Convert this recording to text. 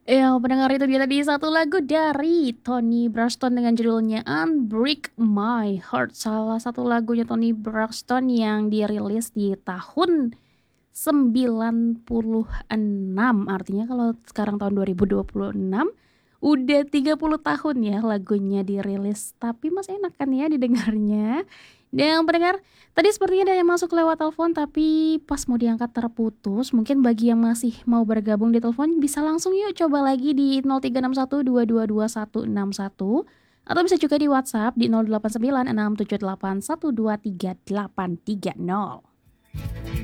Ya, pendengar itu dia tadi satu lagu dari Toni Braxton dengan judulnya Unbreak My Heart. Salah satu lagunya Toni Braxton yang dirilis di tahun 96. Artinya kalau sekarang tahun 2026 udah 30 tahun ya lagunya dirilis. Tapi masih enak kan ya didengarnya. Dan pendengar, tadi sepertinya ada yang masuk lewat telepon tapi pas mau diangkat terputus. Mungkin bagi yang masih mau bergabung di telepon bisa langsung yuk coba lagi di 0361222161 atau bisa juga di WhatsApp di 089678123830.